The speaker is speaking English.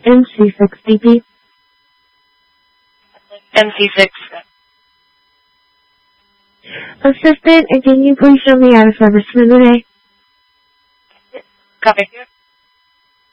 MC6 BP. MC6. Assistant, and can you please show me out of service for today? Copy.